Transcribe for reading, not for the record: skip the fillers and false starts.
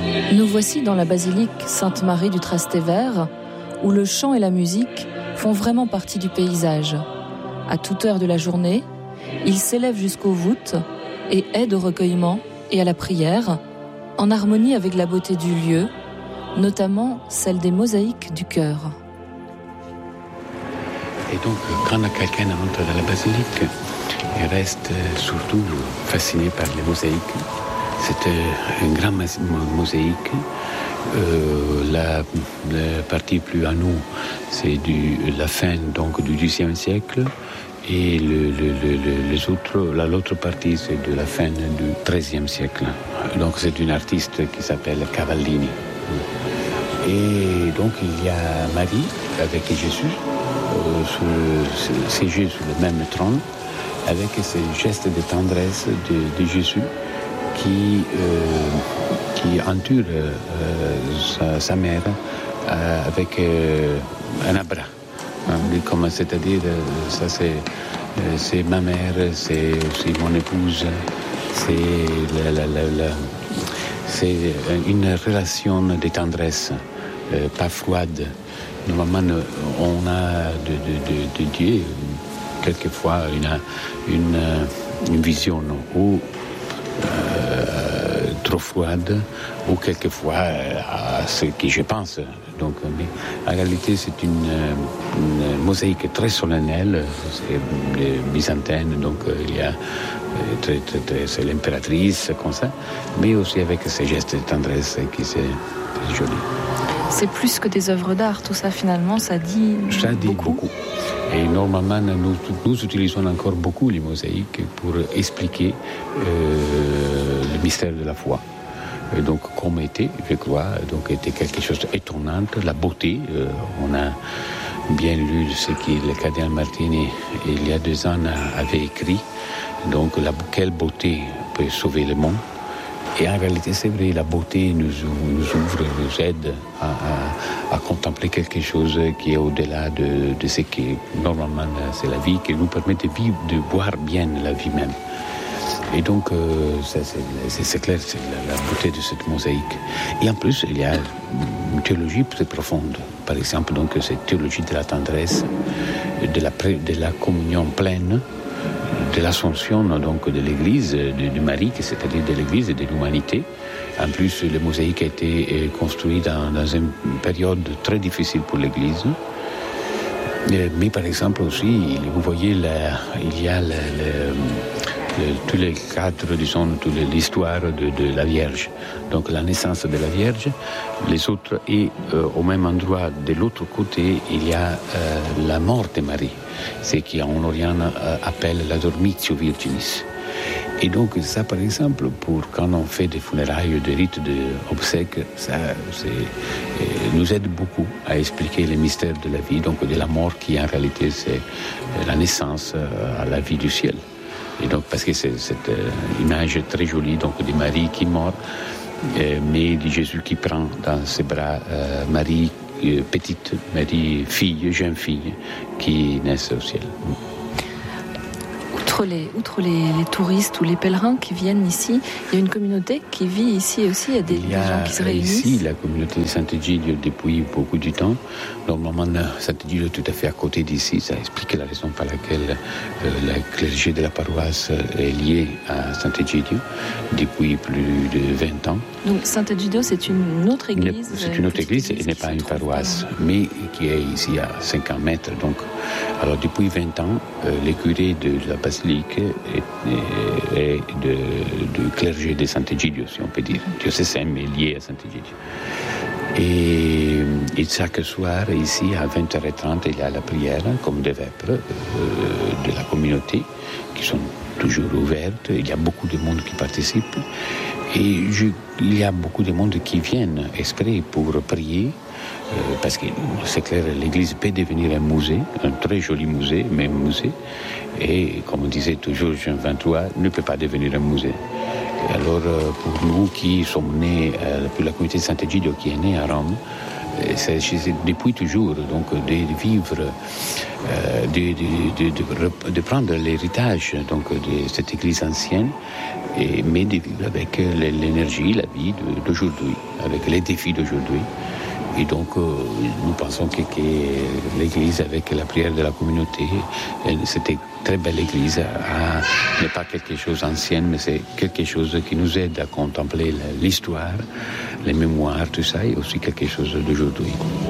Nous voici dans la basilique Sainte-Marie du Trastevere, où le chant et la musique font vraiment partie du paysage. À toute heure de la journée, il s'élève jusqu'aux voûtes et aide au recueillement et à la prière, en harmonie avec la beauté du lieu, notamment celle des mosaïques du chœur. Et donc, quand quelqu'un entre dans la basilique, il reste surtout fasciné par les mosaïques. C'est une grande mosaïque. La partie plus à nous, c'est la fin donc, du XIe siècle. Et l'autre partie, c'est de la fin du XIIIe siècle. Donc c'est une artiste qui s'appelle Cavallini. Et donc il y a Marie avec Jésus, siégée sur le même trône, avec ces gestes de tendresse de Jésus qui entoure sa mère avec un abra. C'est-à-dire, ça c'est ma mère, c'est aussi mon épouse, c'est une relation de tendresse, pas froide. Normalement, on a de Dieu quelquefois une vision ou trop froide, ou quelquefois à ce que je pense. Donc, mais en réalité, c'est une mosaïque très solennelle, c'est byzantine, donc il y a c'est l'impératrice comme ça, mais aussi avec ces gestes de tendresse qui c'est joli. C'est plus que des œuvres d'art, tout ça finalement, ça dit beaucoup. Et normalement, nous utilisons encore beaucoup les mosaïques pour expliquer le mystère de la foi. Et donc, comme était, je crois, donc était quelque chose d'étonnant, la beauté. On a bien lu ce que le cardinal Martini, il y a 2 ans, avait écrit. Donc, quelle beauté peut sauver le monde. Et en réalité, c'est vrai, la beauté nous ouvre, nous aide à contempler quelque chose qui est au-delà de ce qui, normalement, c'est la vie, qui nous permet de vivre, de voir bien la vie même. Et donc, c'est clair, c'est la beauté de cette mosaïque. Et en plus, il y a une théologie très profonde. Par exemple, donc, cette théologie de la tendresse, de la communion pleine, de l'ascension donc, de l'Église, de Marie, c'est-à-dire de l'Église et de l'humanité. En plus, la mosaïque a été construite dans une période très difficile pour l'Église. Mais par exemple aussi, vous voyez, il y a tous les cadres, disons, toute l'histoire de la Vierge. Donc la naissance de la Vierge, les autres, et au même endroit, de l'autre côté, il y a la mort de Marie, ce qu'en Orient appelle la dormitio virginis. Et donc ça, par exemple, pour quand on fait des funérailles, des rites d'obsèques, ça nous aide beaucoup à expliquer les mystères de la vie, donc de la mort qui en réalité c'est la naissance à la vie du ciel. Et donc, parce que c'est cette image très jolie donc, de Marie qui meurt, mais de Jésus qui prend dans ses bras Marie petite, Marie fille, jeune fille, qui naît au ciel. Outre les touristes ou les pèlerins qui viennent ici, il y a une communauté qui vit ici aussi, il y a des gens qui se réunissent. Ici, la communauté de Sant'Egidio depuis beaucoup de temps. Normalement, Sant'Egidio est tout à fait à côté d'ici. Ça explique la raison par laquelle le clergé de la paroisse est lié à Sant'Egidio depuis plus de 20 ans. Donc Sant'Egidio, c'est une autre église. C'est une autre église, et n'est pas une paroisse, mais qui est ici à 50 mètres. Donc, alors depuis 20 ans, les curés de la basilique et du clergé de Sant'Egidio, si on peut dire, diocésain, mais lié à Sant'Egidio. Et chaque soir, ici, à 20h30, il y a la prière, comme des vêpres de la communauté, qui sont toujours ouvertes. Il y a beaucoup de monde qui participe. Et il y a beaucoup de monde qui viennent exprès pour prier, parce que c'est clair, l'église peut devenir un musée, un très joli musée, mais un musée. Et comme on disait toujours, Jean XXIII ne peut pas devenir un musée. Alors, pour nous qui sommes nés, pour la communauté de Sant'Egidio qui est née à Rome, c'est depuis toujours, donc de vivre, de prendre l'héritage donc de cette église ancienne, mais de vivre avec l'énergie, la vie d'aujourd'hui, avec les défis d'aujourd'hui. Et donc, nous pensons que l'église, avec la prière de la communauté, c'était une très belle église. N'est pas quelque chose d'ancien, mais c'est quelque chose qui nous aide à contempler l'histoire, les mémoires, tout ça, et aussi quelque chose d'aujourd'hui.